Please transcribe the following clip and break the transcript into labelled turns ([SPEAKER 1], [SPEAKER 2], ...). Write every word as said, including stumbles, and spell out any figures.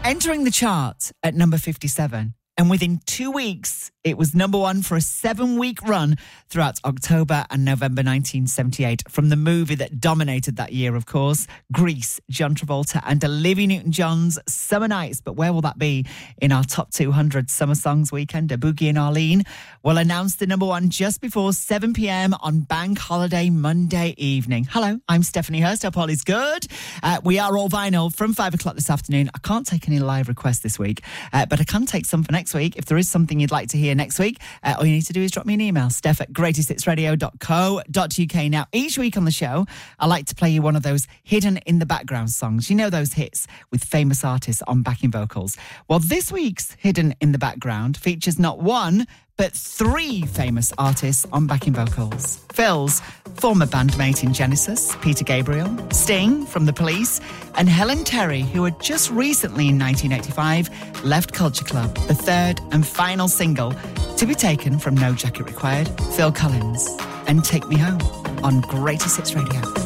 [SPEAKER 1] Entering the chart at number fifty-seven. And within two weeks, it was number one for a seven-week run throughout October and November nineteen seventy-eight. From the movie that dominated that year, of course, Grease, John Travolta and Olivia Newton-John's Summer Nights. But where will that be in our top two hundred Summer Songs weekend? Boogie and Arlene will announce the number one just before seven p.m. on Bank Holiday Monday evening. Hello, I'm Stephanie Hurst. Hope all is good. Uh, we are all vinyl from five o'clock this afternoon. I can't take any live requests this week, uh, but I can take some for next week. If there is something you'd like to hear next week, uh, all you need to do is drop me an email, steph at greatest hits radio dot co dot uk. Now, each week on the show, I like to play you one of those hidden in the background songs. You know, those hits with famous artists on backing vocals. Well, this week's Hidden in the Background features not one, but three famous artists on backing vocals. Phil's former bandmate in Genesis, Peter Gabriel, Sting from The Police, and Helen Terry, who had just recently in nineteen eighty-five left Culture Club, the third and final single to be taken from No Jacket Required, Phil Collins, and Take Me Home on Greatest Hits Radio.